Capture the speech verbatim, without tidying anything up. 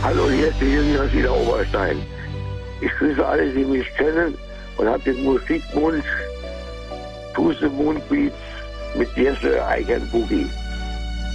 Hallo, hier ist der Jünger wieder Oberstein. Ich grüße alle, die mich kennen und habe den Musikwunsch To the Moon Beats mit Jesse Eichen Boogie.